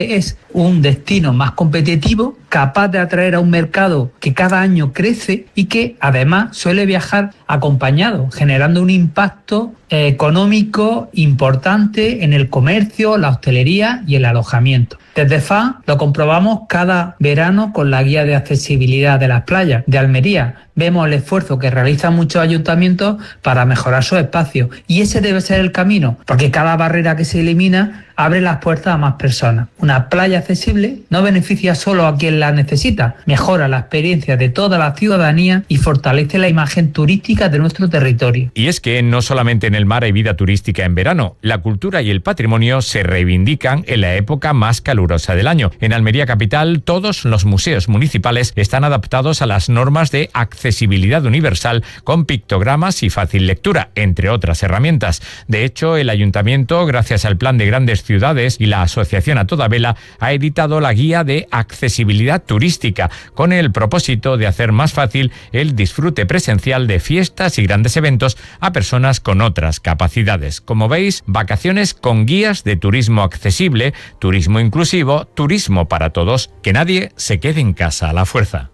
es un destino más competitivo, capaz de atraer a un mercado que cada año crece y que además suele viajar acompañado, generando un impacto económico importante en el comercio, la hostelería y el alojamiento. Desde FA lo comprobamos cada verano con la guía de accesibilidad de las playas de Almería. Vemos el esfuerzo que realizan muchos ayuntamientos para mejorar sus espacios y ese debe ser el camino, porque cada barrera que se elimina abre las puertas a más personas. Una playa accesible no beneficia solo a quien la necesita, mejora la experiencia de toda la ciudadanía y fortalece la imagen turística de nuestro territorio. Y es que no solamente en el mar hay vida turística en verano, la cultura y el patrimonio se reivindican en la época más calurosa del año. En Almería capital, todos los museos municipales están adaptados a las normas de accesibilidad universal con pictogramas y fácil lectura, entre otras herramientas. De hecho, el ayuntamiento, gracias al Plan de Grandes Ciudades y la Asociación A Toda Vela, ha editado la guía de accesibilidad turística con el propósito de hacer más fácil el disfrute presencial de fiestas y grandes eventos a personas con otras capacidades. Como veis, vacaciones con guías de turismo accesible, turismo inclusivo, turismo para todos, que nadie se quede en casa a la fuerza.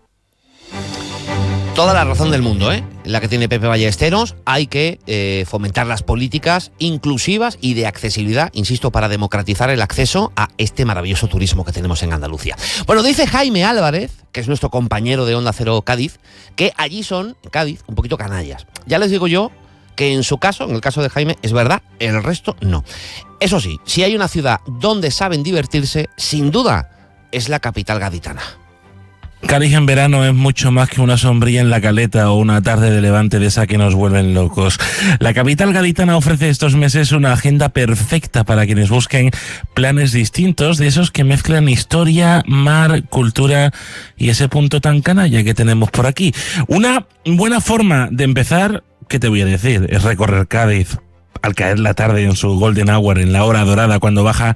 Toda la razón del mundo, la que tiene Pepe Ballesteros. Hay que fomentar las políticas inclusivas y de accesibilidad, insisto, para democratizar el acceso a este maravilloso turismo que tenemos en Andalucía. Bueno, dice Jaime Álvarez, que es nuestro compañero de Onda Cero Cádiz, que allí son, en Cádiz, un poquito canallas. Ya les digo yo que en su caso, en el caso de Jaime, es verdad, el resto no. Eso sí, si hay una ciudad donde saben divertirse, sin duda, es la capital gaditana. Cádiz en verano es mucho más que una sombrilla en la caleta o una tarde de levante de esa que nos vuelven locos. La capital gaditana ofrece estos meses una agenda perfecta para quienes busquen planes distintos, de esos que mezclan historia, mar, cultura y ese punto tan canalla que tenemos por aquí. Una buena forma de empezar, ¿qué te voy a decir? Es recorrer Cádiz al caer la tarde en su golden hour, en la hora dorada, cuando baja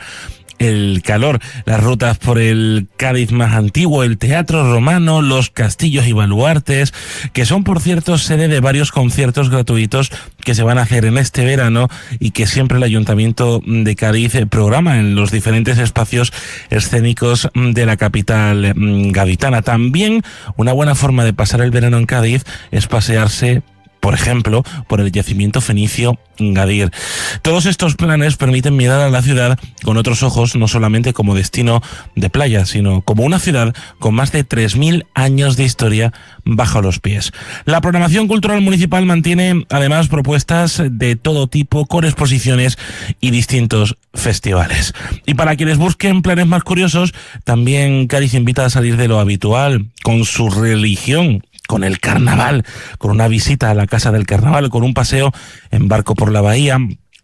el calor, las rutas por el Cádiz más antiguo, el Teatro Romano, los castillos y baluartes, que son, por cierto, sede de varios conciertos gratuitos que se van a hacer en este verano y que siempre el Ayuntamiento de Cádiz programa en los diferentes espacios escénicos de la capital gaditana. También una buena forma de pasar el verano en Cádiz es pasearse, por ejemplo, por el yacimiento fenicio Gadir. Todos estos planes permiten mirar a la ciudad con otros ojos, no solamente como destino de playa, sino como una ciudad con más de 3.000 años de historia bajo los pies. La programación cultural municipal mantiene además propuestas de todo tipo, con exposiciones y distintos festivales. Y para quienes busquen planes más curiosos, también Cádiz invita a salir de lo habitual con su religión, con el carnaval, con una visita a la Casa del Carnaval, con un paseo en barco por la bahía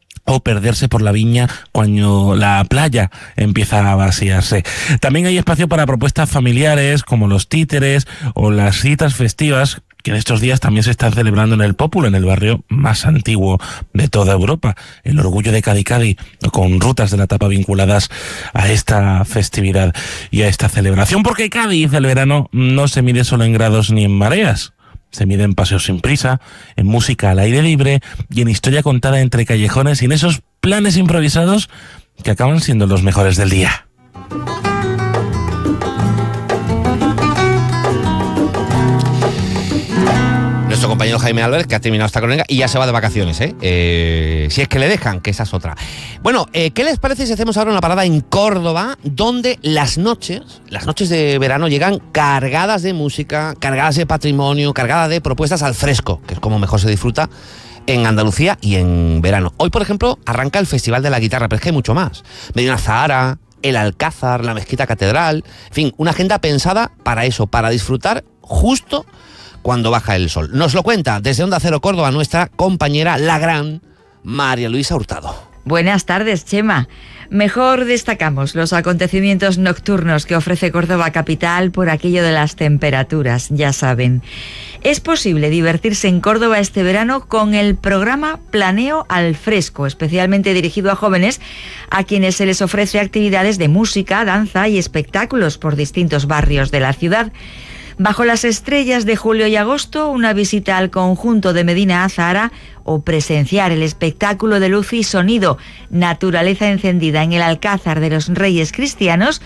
o perderse por la viña cuando la playa empieza a vaciarse. También hay espacio para propuestas familiares como los títeres o las citas festivas, que en estos días también se están celebrando en el Pópulo, en el barrio más antiguo de toda Europa, el orgullo de Cádiz, con rutas de la tapa vinculadas a esta festividad y a esta celebración, porque Cádiz, el verano, no se mide solo en grados ni en mareas. Se mide en paseos sin prisa, en música al aire libre y en historia contada entre callejones y en esos planes improvisados que acaban siendo los mejores del día. Nuestro compañero Jaime Álvarez, que ha terminado esta crónica y ya se va de vacaciones, si es que le dejan, que esa es otra. Bueno, ¿qué les parece si hacemos ahora una parada en Córdoba, donde las noches de verano llegan cargadas de música, cargadas de patrimonio, cargadas de propuestas al fresco, que es como mejor se disfruta en Andalucía y en verano? Hoy, por ejemplo, arranca el Festival de la Guitarra, pero es que hay mucho más. Medina Zahara, el Alcázar, la Mezquita Catedral, en fin, una agenda pensada para eso, para disfrutar justo cuando baja el sol. Nos lo cuenta desde Onda Cero Córdoba nuestra compañera, la gran María Luisa Hurtado. Buenas tardes, Chema. Mejor destacamos los acontecimientos nocturnos que ofrece Córdoba capital por aquello de las temperaturas, ya saben. Es posible divertirse en Córdoba este verano con el programa Planeo al Fresco, especialmente dirigido a jóvenes a quienes se les ofrece actividades de música, danza y espectáculos por distintos barrios de la ciudad. Bajo las estrellas de julio y agosto, una visita al conjunto de Medina Azahara o presenciar el espectáculo de luz y sonido Naturaleza encendida en el Alcázar de los Reyes Cristianos